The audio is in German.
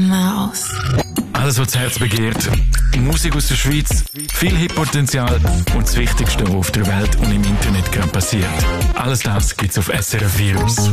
Maus. Alles, was das Herz begehrt. Musik aus der Schweiz, viel Hip-Potenzial und das Wichtigste, was auf der Welt und im Internet gerade passiert. Alles das gibt's auf SRF Virus.